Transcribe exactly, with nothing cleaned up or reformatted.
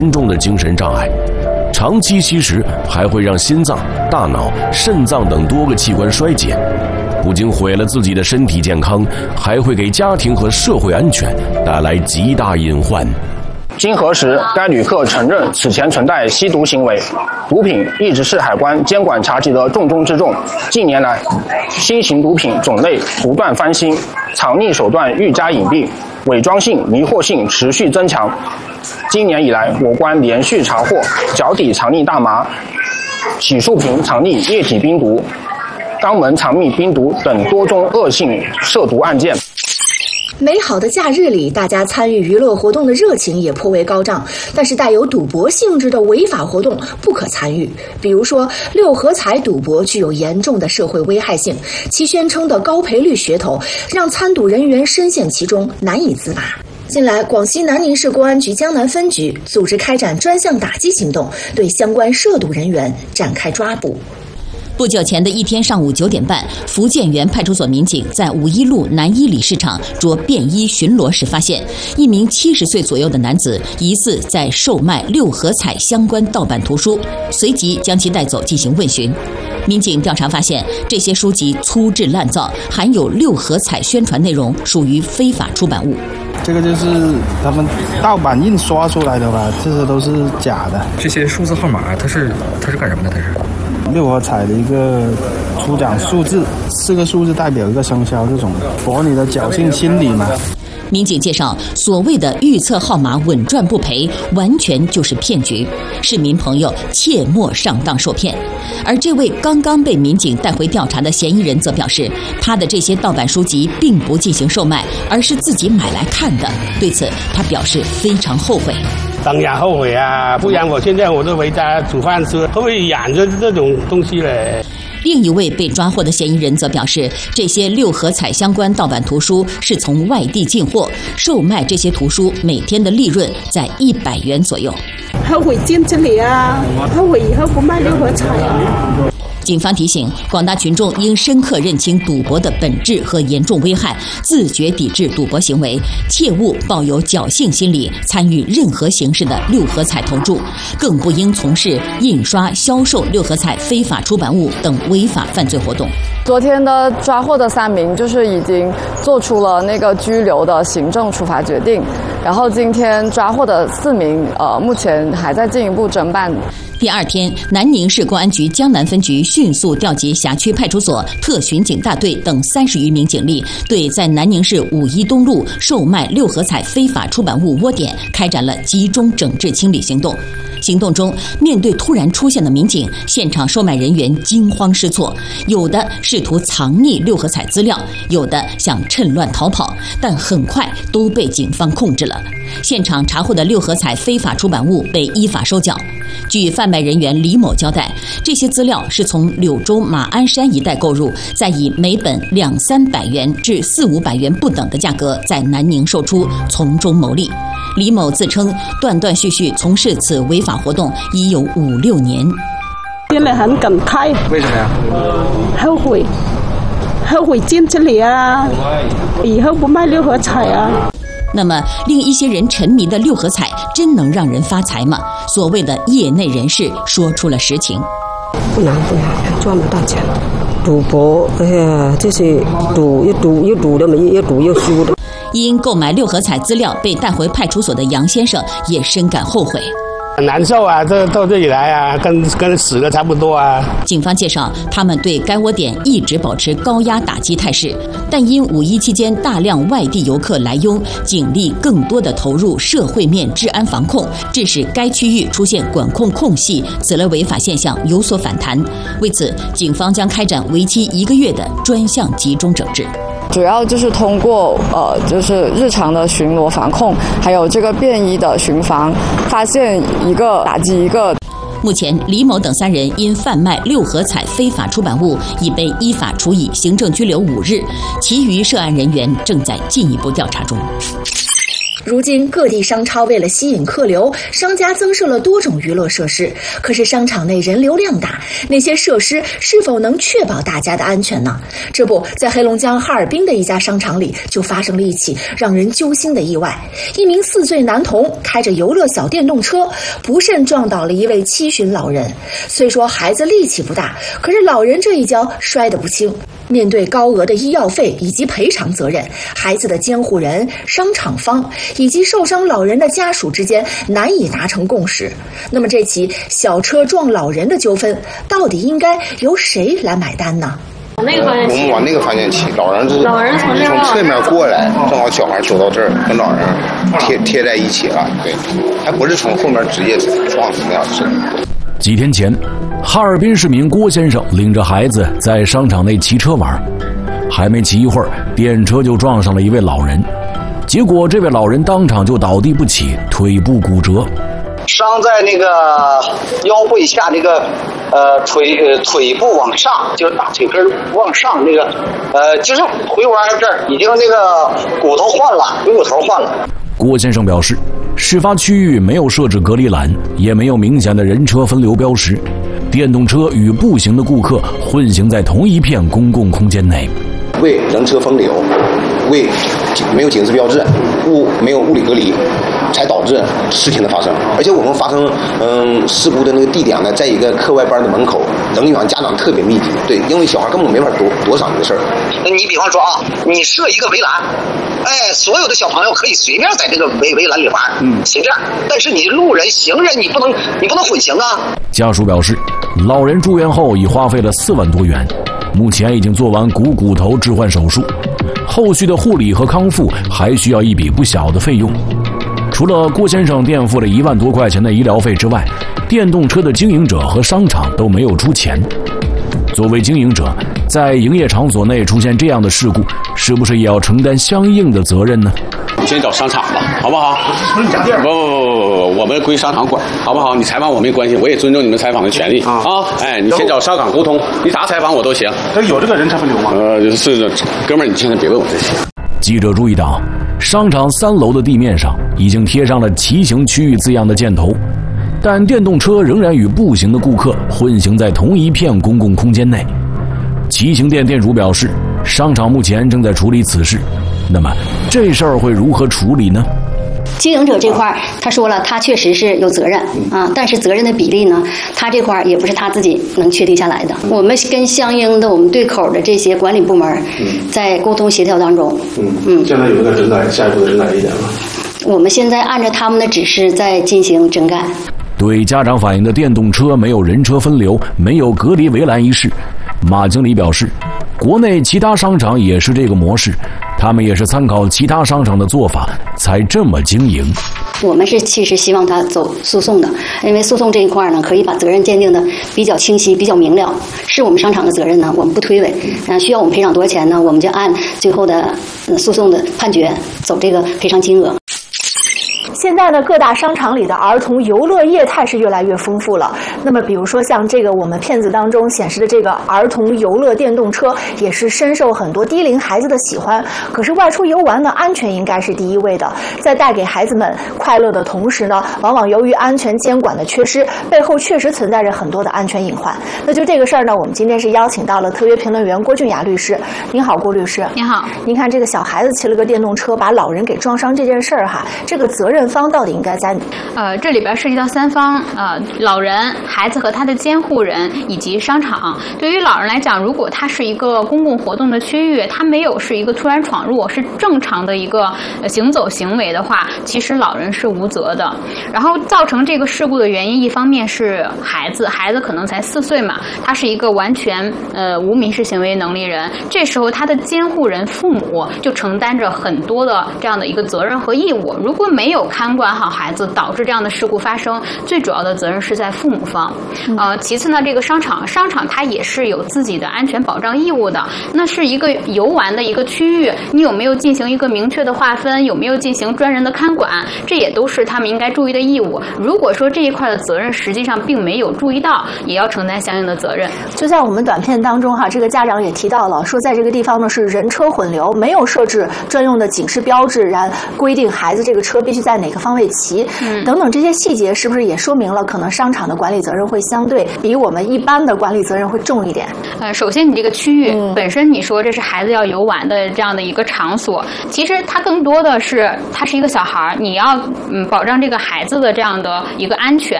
严重的精神障碍。长期吸食还会让心脏、大脑、肾脏等多个器官衰竭，不仅毁了自己的身体健康，还会给家庭和社会安全带来极大隐患。 经核实，该旅客承认此前存在吸毒行为，毒品一直是海关监管查缉的重中之重。近年来，新型毒品种类不断翻新，藏匿手段愈加隐蔽，伪装性、迷惑性持续增强。今年以来，我关连续查获脚底藏匿大麻、洗漱瓶藏匿液体冰毒、肛门藏匿冰毒等多宗恶性涉毒案件。 美好的假日里，大家参与娱乐活动的热情也颇为高涨，但是带有赌博性质的违法活动不可参与。比如说，六合彩赌博具有严重的社会危害性，其宣称的高赔率噱头让参赌人员深陷其中，难以自拔。近来，广西南宁市公安局江南分局组织开展专项打击行动，对相关涉赌人员展开抓捕。 不久前的一天上午九点半，福建园派出所民警在五一路南一里市场着便衣巡逻时，发现一名七十岁左右的男子疑似在售卖六合彩相关盗版图书，随即将其带走进行问询。民警调查发现，这些书籍粗制滥造，含有六合彩宣传内容，属于非法出版物。 这个就是他们盗版印刷出来的吧，这些都是假的。 这些数字号码，它是它是干什么的？它是六合彩的一个出奖数字，四个数字代表一个生肖，这种博你的侥幸心理嘛。 民警介绍，所谓的预测号码稳赚不赔，完全就是骗局，市民朋友切莫上当受骗。而这位刚刚被民警带回调查的嫌疑人则表示，他的这些盗版书籍并不进行售卖，而是自己买来看的。对此，他表示非常后悔。 当然后悔啊，不然我现在我都回家煮饭吃，会不会养着这种东西嘞？ 另一位被抓获的嫌疑人则表示，这些六合彩相关盗版图书是从外地进货，售卖这些图书每天的利润在一百元左右。 后悔进这里啊，后悔以后不卖六合彩啊。 警方提醒广大群众应深刻认清赌博的本质和严重危害，自觉抵制赌博行为，切勿抱有侥幸心理参与任何形式的六合彩投注，更不应从事印刷、销售六合彩非法出版物等违法犯罪活动。 昨天的抓获的三名就是已经做出了那个拘留的行政处罚决定，然后今天抓获的四名呃目前还在进一步侦办。 第二天，南宁市公安局江南分局迅速调集辖区派出所、特巡警大队等三十余名警力，对在南宁市五一东路售卖六合彩非法出版物窝点开展了集中整治清理行动。行动中，面对突然出现的民警，现场售卖人员惊慌失措，有的试图藏匿六合彩资料，有的想趁乱逃跑，但很快都被警方控制了。现场查获的六合彩非法出版物被依法收缴。据贩卖人员李某交代，这些资料是从柳州马鞍山一带购入，再以每本两三百元至四五百元不等的价格在南宁售出，从中牟利。李某自称断断续续从事此违法活动已有五六年。 真的很感慨。 为什么呀？ 后悔，后悔进这里啊，以后不卖六合彩啊。 那么，令一些人沉迷的六合彩真能让人发财吗？所谓的业内人士说出了实情。 不难不难，赚不到钱。赌博，哎呀，这些赌又赌又赌的没，又赌又输的。 因购买六合彩资料被带回派出所的杨先生也深感后悔。 很难受啊，这到这里来啊，跟跟死了差不多啊。 警方介绍，他们对该窝点一直保持高压打击态势，但因五一期间大量外地游客来拥，警力更多的投入社会面治安防控，致使该区域出现管控空隙，此类违法现象有所反弹。为此，警方将开展为期一个月的专项集中整治。 主要就是通过呃，就是日常的巡逻防控，还有这个便衣的巡防，发现一个打击一个。 目前，李某等三人因贩卖六合彩非法出版物，已被依法处以行政拘留五日，其余涉案人员正在进一步调查中。 如今各地商超为了吸引客流，商家增设了多种娱乐设施。可是商场内人流量大，那些设施是否能确保大家的安全呢？这不，在黑龙江哈尔滨的一家商场里就发生了一起让人揪心的意外。一名四岁男童开着游乐小电动车，不慎撞倒了一位七旬老人。虽说孩子力气不大，可是老人这一跤摔得不轻。面对高额的医药费以及赔偿责任，孩子的监护人、商场方以及受伤老人的家属之间难以达成共识。那么这起小车撞老人的纠纷，到底应该由谁来买单呢？ 那个方向骑，我们往那个方向骑，老人是老人从从侧面过来，正好小孩走到这儿，跟老人贴贴在一起了，对，还不是从后面直接撞死那样子。 几天前，哈尔滨市民郭先生领着孩子在商场内骑车玩，还没骑一会儿，电车就撞上了一位老人，结果这位老人当场就倒地不起，腿部骨折， 伤在那个腰背下那个呃腿呃腿部往上，就是大腿根往上那个呃就是回弯这儿已经那个骨头换了，股骨头换了。 郭先生表示，事发区域没有设置隔离栏，也没有明显的人车分流标识，电动车与步行的顾客混行在同一片公共空间内， 为人车分流，为没有警示标志，物没有物理隔离，才导致事情的发生。而且我们发生嗯事故的那个地点呢，在一个课外班的门口，人员家长特别密集。对，因为小孩根本没法躲躲闪这个事儿。 那你比方说啊，你设一个围栏，哎，所有的小朋友可以随便在这个围围栏里玩，嗯，行这样。但是你路人、行人，你不能你不能混行啊。 家属表示，老人住院后已花费了四万多元，目前已经做完股骨头置换手术，后续的护理和康复还需要一笔不小的费用。除了郭先生垫付了一万多块钱的医疗费之外，电动车的经营者和商场都没有出钱。作为经营者，在营业场所内出现这样的事故，是不是也要承担相应的责任呢？ 你先找商场吧，好不好？不不不不不，我们归商场管，好不好？你采访我没关系，我也尊重你们采访的权利啊。啊，哎，你先找商场沟通，你咋采访我都行。 这有这个人车分流吗？ 呃，是的，哥们儿，你现在别问我这些。 记者注意到，商场三楼的地面上已经贴上了骑行区域字样的箭头，但电动车仍然与步行的顾客混行在同一片公共空间内。骑行店店主表示，商场目前正在处理此事。那么这事儿会如何处理呢？ 经营者这块他说了，他确实是有责任啊，但是责任的比例呢，他这块也不是他自己能确定下来的。我们跟相应的我们对口的这些管理部门在沟通协调当中， 嗯嗯，现在有一个整改，下一步的整改意见了。 我们现在按照他们的指示在进行整改。 对家长反映的电动车没有人车分流、没有隔离围栏一事，马经理表示，国内其他商场也是这个模式，他们也是参考其他商场的做法才这么经营。 我们是其实希望他走诉讼的，因为诉讼这一块呢，可以把责任鉴定的比较清晰、比较明了，是我们商场的责任呢，我们不推诿。啊，需要我们赔偿多少钱呢？我们就按最后的诉讼的判决走这个赔偿金额。 现在呢，各大商场里的儿童游乐业态是越来越丰富了。那么，比如说像这个我们片子当中显示的这个儿童游乐电动车，也是深受很多低龄孩子的喜欢。可是外出游玩呢，安全应该是第一位的。在带给孩子们快乐的同时呢，往往由于安全监管的缺失，背后确实存在着很多的安全隐患。那就这个事儿呢，我们今天是邀请到了特约评论员郭俊雅律师。您好，郭律师。 您好。 您看这个小孩子骑了个电动车，把老人给撞伤这件事儿哈，这个责任方到底应该在？ 呃，这里边涉及到三方，呃，老人、孩子和他的监护人以及商场。对于老人来讲，如果他是一个公共活动的区域，他没有是一个突然闯入，是正常的一个行走行为的话，其实老人是无责的。然后造成这个事故的原因，一方面是孩子，孩子可能才四岁嘛，他是一个完全呃无民事行为能力人，这时候他的监护人父母就承担着很多的这样的一个责任和义务。如果没有看看管好孩子，导致这样的事故发生，最主要的责任是在父母方。呃，其次呢，这个商场商场它也是有自己的安全保障义务的。那是一个游玩的一个区域，你有没有进行一个明确的划分？有没有进行专人的看管？这也都是他们应该注意的义务。如果说这一块的责任实际上并没有注意到，也要承担相应的责任。 就在我们短片当中哈，这个家长也提到了，说在这个地方呢是人车混流，没有设置专用的警示标志，然规定孩子这个车必须在哪个方位骑，嗯、等等这些细节，是不是也说明了可能商场的管理责任会相对比我们一般的管理责任会重一点？ 呃，首先你这个区域、嗯、本身你说这是孩子要游玩的这样的一个场所，其实它更多的是它是一个小孩，你要嗯保障这个孩子的这样的一个安全。